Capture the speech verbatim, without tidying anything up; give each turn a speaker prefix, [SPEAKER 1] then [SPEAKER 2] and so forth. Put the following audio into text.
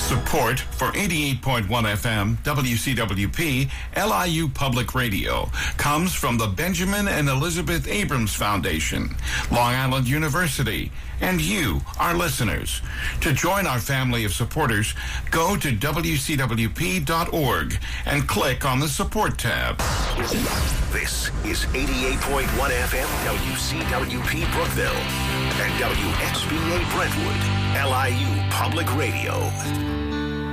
[SPEAKER 1] Support for eighty-eight point one F M W C W P L I U Public Radio comes from the Benjamin and Elizabeth Abrams Foundation, Long Island University, and you, our listeners. To join our family of supporters, go to W C W P dot org and click on the Support tab.
[SPEAKER 2] This is eighty-eight point one F M W C W P Brookville and W X B A Brentwood, L I U Public Radio.